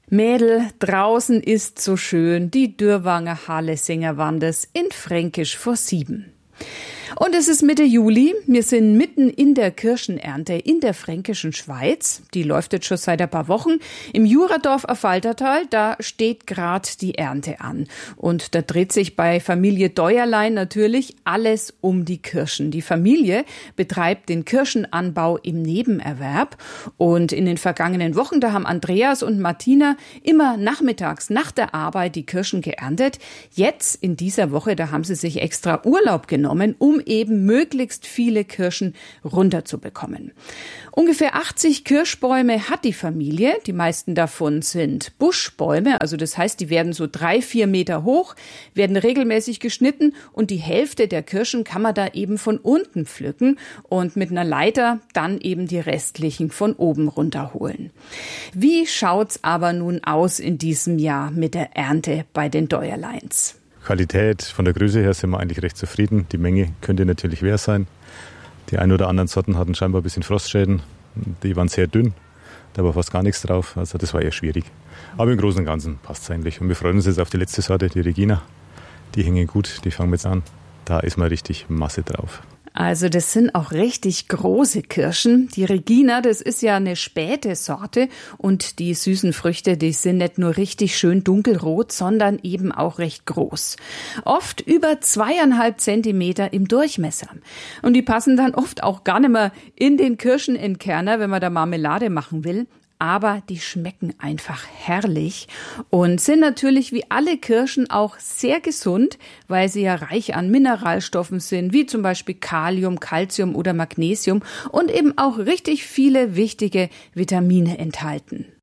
Mädel, draußen ist so schön, die Dürrwanger Harlessinger Wandes in Fränkisch vor 7. Und es ist Mitte Juli. Wir sind mitten in der Kirschenernte in der fränkischen Schweiz. Die läuft jetzt schon seit ein paar Wochen. Im Juradorf Affaltertal, da steht gerade die Ernte an. Und da dreht sich bei Familie Deuerlein natürlich alles um die Kirschen. Die Familie betreibt den Kirschenanbau im Nebenerwerb. Und in den vergangenen Wochen, da haben Andreas und Martina immer nachmittags nach der Arbeit die Kirschen geerntet. Jetzt in dieser Woche, da haben sie sich extra Urlaub genommen, um eben möglichst viele Kirschen runterzubekommen. Ungefähr 80 Kirschbäume hat die Familie. Die meisten davon sind Buschbäume, also das heißt, die werden so 3-4 Meter hoch, werden regelmäßig geschnitten und die Hälfte der Kirschen kann man da eben von unten pflücken und mit einer Leiter dann eben die restlichen von oben runterholen. Wie schaut's aber nun aus in diesem Jahr mit der Ernte bei den Deuerleins? Qualität, von der Größe her sind wir eigentlich recht zufrieden. Die Menge könnte natürlich mehr sein. Die ein oder anderen Sorten hatten scheinbar ein bisschen Frostschäden. Die waren sehr dünn, da war fast gar nichts drauf. Also das war eher schwierig. Aber im Großen und Ganzen passt es eigentlich. Und wir freuen uns jetzt auf die letzte Sorte, die Regina. Die hängen gut, die fangen wir jetzt an. Da ist mal richtig Masse drauf. Also das sind auch richtig große Kirschen. Die Regina, das ist ja eine späte Sorte und die süßen Früchte, die sind nicht nur richtig schön dunkelrot, sondern eben auch recht groß. Oft über 2,5 Zentimeter im Durchmesser. Und die passen dann oft auch gar nicht mehr in den Kirschenentkerner, wenn man da Marmelade machen will. Aber die schmecken einfach herrlich und sind natürlich wie alle Kirschen auch sehr gesund, weil sie ja reich an Mineralstoffen sind, wie zum Beispiel Kalium, Calcium oder Magnesium und eben auch richtig viele wichtige Vitamine enthalten.